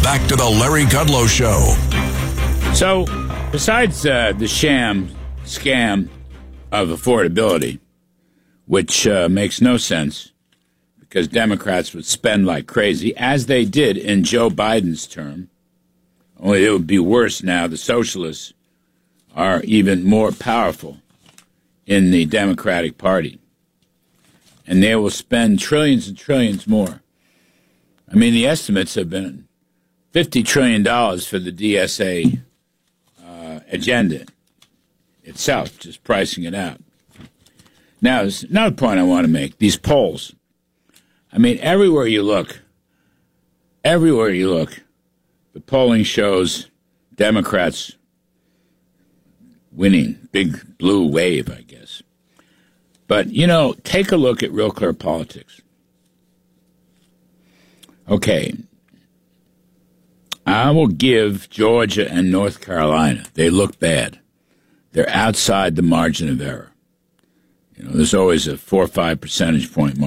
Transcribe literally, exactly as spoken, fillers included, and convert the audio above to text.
back to the Larry Kudlow Show. So, besides uh, the sham scam of affordability, which uh, makes no sense because Democrats would spend like crazy, as they did in Joe Biden's term, only it would be worse now. The socialists are even more powerful in the Democratic Party, and they will spend trillions and trillions more. I mean, the estimates have been fifty trillion dollars for the D S A uh, agenda itself, just pricing it out. Now, there's another point I want to make. These polls. I mean, everywhere you look, everywhere you look, the polling shows Democrats winning. Big blue wave, I guess. But, you know, take a look at Real Clear Politics. Okay. I will give Georgia and North Carolina. They look bad. They're outside the margin of error. You know, there's always a four or five percentage point margin.